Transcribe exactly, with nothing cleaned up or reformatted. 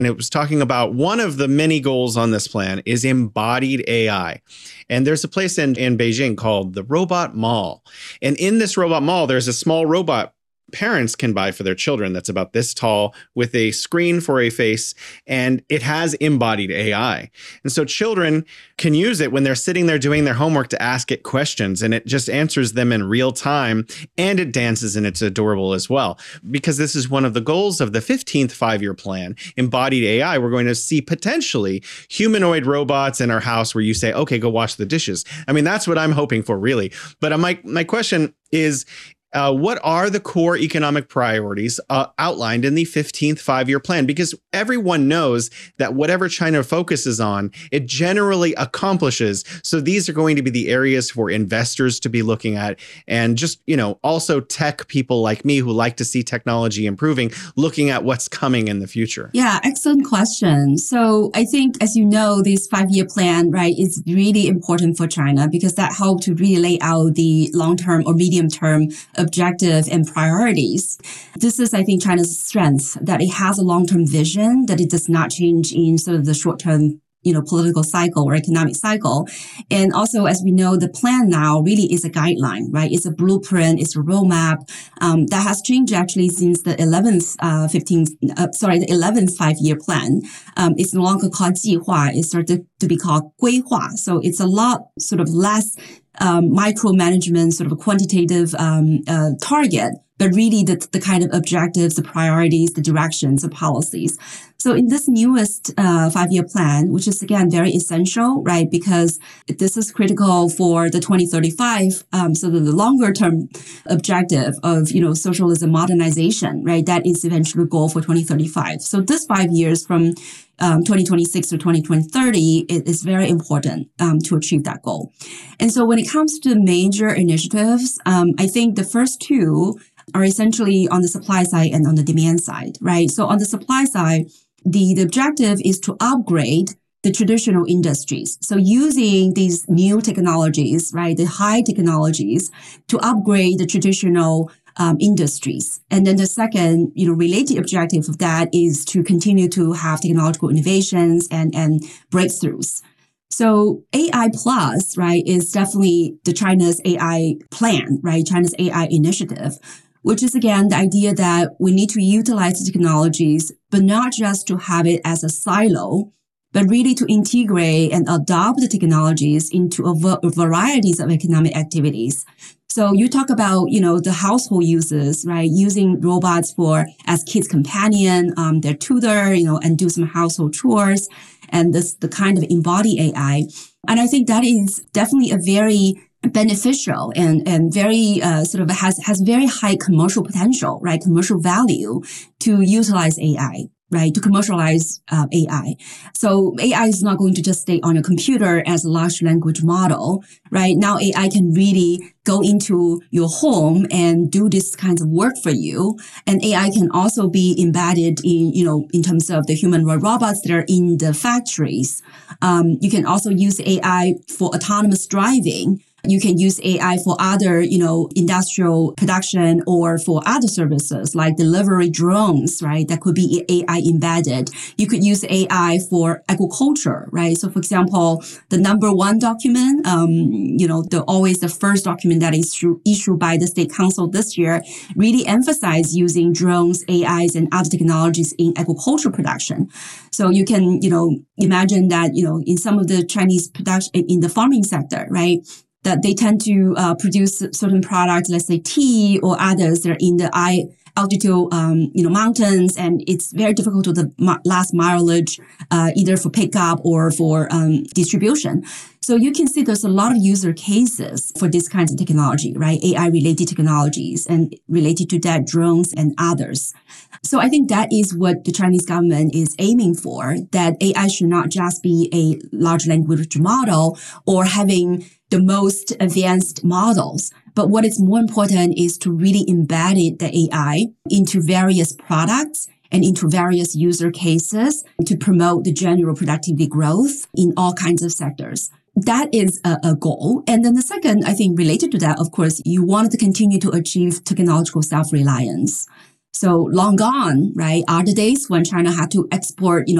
and it was talking about one of the many goals on this plan is embodied A I. And there's a place in, in Beijing called the Robot Mall. And in this Robot Mall, there's a small robot parents can buy for their children that's about this tall with a screen for a face, and it has embodied A I. And so children can use it when they're sitting there doing their homework to ask it questions, and it just answers them in real time, and it dances, and it's adorable as well. Because this is one of the goals of the fifteenth five-year plan, embodied A I, we're going to see potentially humanoid robots in our house where you say, okay, go wash the dishes. I mean, that's what I'm hoping for, really. But uh, my, my question is, Uh, what are the core economic priorities uh, outlined in the fifteenth five-year plan? Because everyone knows that whatever China focuses on, it generally accomplishes. So these are going to be the areas for investors to be looking at, and just, you know, also tech people like me who like to see technology improving, looking at what's coming in the future. Yeah, excellent question. So I think, as you know, this five-year plan, right, is really important for China because that helped to really lay out the long-term or medium-term objective and priorities. This is, I think, China's strength, that it has a long-term vision, that it does not change in sort of the short-term, you know, political cycle or economic cycle. And also, as we know, the plan now really is a guideline, right? It's a blueprint, it's a roadmap um, that has changed actually since the eleventh, uh, fifteenth, uh, sorry, the eleventh five-year plan. Um, it's no longer called 计划, it started to be called 规划. So it's a lot sort of less um, micromanagement, sort of a quantitative um, uh, target, but really the, the kind of objectives, the priorities, the directions, the policies. So in this newest uh, five-year plan, which is, again, very essential, right, because this is critical for the twenty thirty-five, um, so the, the longer-term objective of, you know, socialism modernization, right, that is eventually goal for twenty thirty-five. So this five years from um, twenty twenty-six to twenty thirty it is very important um, to achieve that goal. And so when it comes to major initiatives, um, I think the first two are essentially on the supply side and on the demand side, right? So on the supply side, the, the objective is to upgrade the traditional industries. So using these new technologies, right, the high technologies to upgrade the traditional um, industries. And then the second, you know, related objective of that is to continue to have technological innovations and, and breakthroughs. So A I Plus, right, is definitely the China's A I plan, right, China's A I initiative, which is, again, the idea that we need to utilize the technologies, but not just to have it as a silo, but really to integrate and adopt the technologies into a, v- a varieties of economic activities. So you talk about, you know, the household uses, right, using robots for as kids' companion, um, their tutor, you know, and do some household chores, and this the kind of embody A I. And I think that is definitely a very beneficial and, and very uh, sort of has, has very high commercial potential, right? Commercial value to utilize A I, right? To commercialize uh, A I. So A I is not going to just stay on a computer as a large language model, right? Now A I can really go into your home and do this kinds of work for you. And A I can also be embedded in, you know, in terms of the humanoid robots that are in the factories. Um, you can also use A I for autonomous driving. You can use A I for other, you know, industrial production or for other services like delivery drones, right? That could be A I embedded. You could use A I for agriculture, right? So, for example, the number one document, um, you know, the always the first document that is issued by the State Council this year really emphasized using drones, A Is, and other technologies in agricultural production. So you can, you know, imagine that, you know, in some of the Chinese production in the farming sector, right? That they tend to uh, produce certain products, let's say tea or others that are in the high altitude, um, you know, mountains, and it's very difficult to the ma- last mileage, uh, either for pickup or for um, distribution. So you can see there's a lot of user cases for this kinds of technology, right? A I-related technologies and related to that, drones and others. So I think that is what the Chinese government is aiming for, that A I should not just be a large language model or having the most advanced models. But what is more important is to really embed the A I into various products and into various user cases to promote the general productivity growth in all kinds of sectors. That is a, a goal. And then the second, I think, related to that, of course, you wanted to continue to achieve technological self-reliance. So long gone, right, are the days when China had to export, you know,